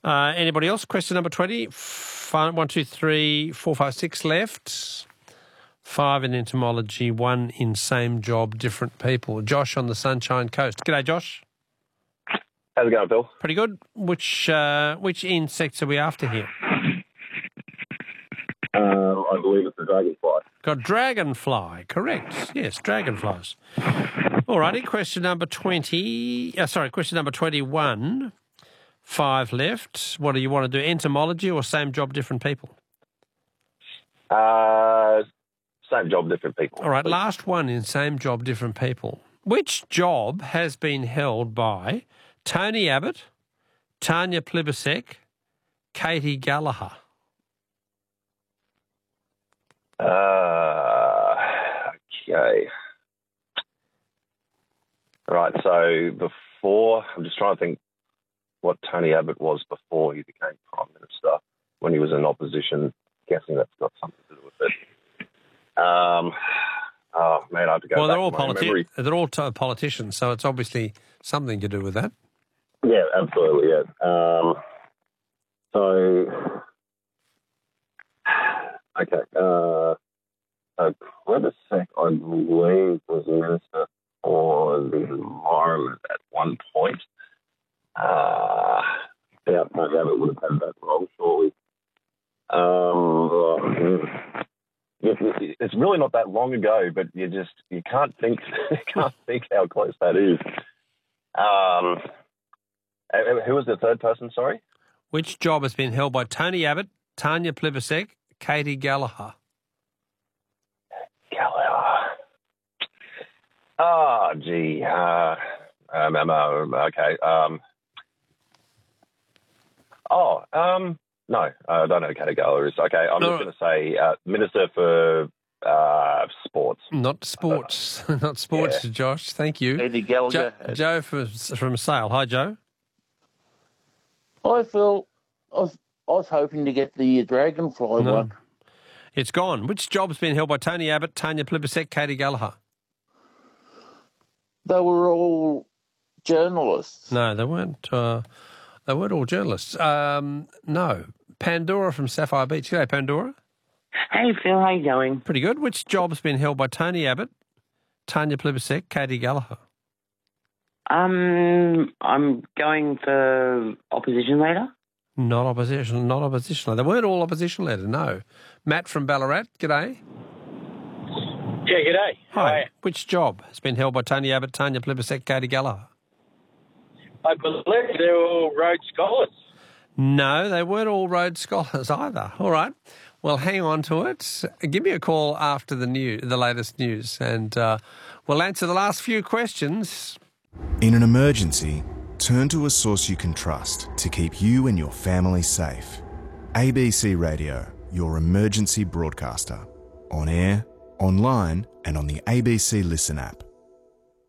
Anybody else? Question number 20. 1, 2, 3, 4, 5, 6 left. 5 in entomology, 1 in same job, different people. Josh on the Sunshine Coast. G'day, Josh. How's it going, Phil? Pretty good. Which insects are we after here? I believe it's the dragonfly. Got dragonfly. Correct. Yes, dragonflies. All righty. Question number 21. 5 left. What do you want to do? Entomology or same job, different people? Same job, different people. All right. Last one in same job, different people. Which job has been held by Tony Abbott, Tanya Plibersek, Katie Gallagher? Okay. Right, so before, I'm just trying to think what Tony Abbott was before he became Prime Minister, when he was in opposition. Guessing that's got something to do with it. I have to go back to my memory. They're all politicians, so it's obviously something to do with that. Yeah, absolutely, yeah. Okay. Plibersek, I believe, was Minister for the Environment at one point. Tony Abbott would have had that role, surely. It's really not that long ago, but you can't think how close that is. Who was the third person? Sorry. Which job has been held by Tony Abbott, Tanya Plibersek, Katie Gallagher? Oh, gee. Okay. No, I don't know who Katie Gallagher is. Okay, I'm just going to say Minister for Sports. Not sports. Not sports, yeah. Josh. Thank you. Katie Gallagher. Joe from Sale. Hi, Joe. Hi, Phil. I was hoping to get the dragonfly one. It's gone. Which job's been held by Tony Abbott, Tanya Plibersek, Katie Gallagher? They were all journalists. No, they weren't. They weren't all journalists. No. Pandora from Sapphire Beach. G'day, Pandora. Hey, Phil. How you going? Pretty good. Which job's been held by Tony Abbott, Tanya Plibersek, Katie Gallagher? I'm going for opposition leader. Not opposition leader. They weren't all opposition leader, no. Matt from Ballarat, g'day. Yeah, g'day. Hi. Which job has been held by Tony Abbott, Tanya Plibersek, Katie Gallagher? I believe they're all Rhodes Scholars. No, they weren't all Rhodes Scholars either. All right. Well, hang on to it. Give me a call after the latest news, and we'll answer the last few questions. In an emergency, turn to a source you can trust to keep you and your family safe. ABC Radio, your emergency broadcaster. On air, online, and on the ABC Listen app.